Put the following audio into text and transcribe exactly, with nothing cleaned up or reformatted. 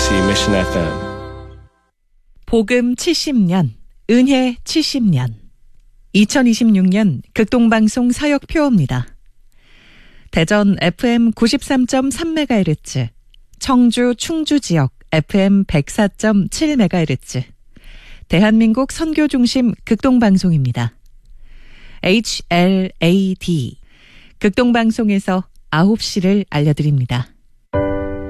케이비에스 Mission 에프엠. 복음 칠십 년, 은혜 칠십 년. 이천이십육 년 극동방송 사역표입니다. 대전 에프엠 구십삼 점 삼 메가헤르츠, 청주 충주 지역 에프엠 백사 점 칠 메가헤르츠, 대한민국 선교중심 극동방송입니다. 에이치엘에이디, 극동방송에서 아홉 시를 알려드립니다.